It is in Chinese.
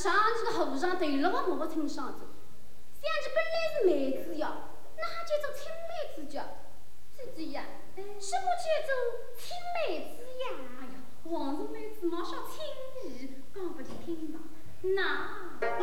上去的和尚对了我没听上子，想起本来是妹子呀，那就做青梅子家，姐姐呀，什么叫做青梅子呀？ 哎呀，王氏妹子嘛少轻易，讲不去听吧。 那。